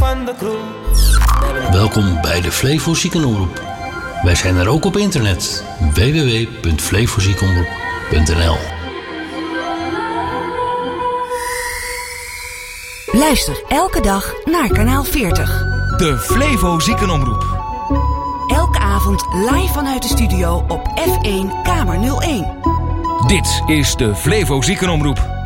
van de kroeg. Welkom bij de Flevo Ziekenomroep. Wij zijn er ook op internet. www.flevoziekenomroep.nl. Luister elke dag naar kanaal 40. De Flevo Ziekenomroep. Elke avond live vanuit de studio op F1 Kamer 01. Dit is de Flevo Ziekenomroep.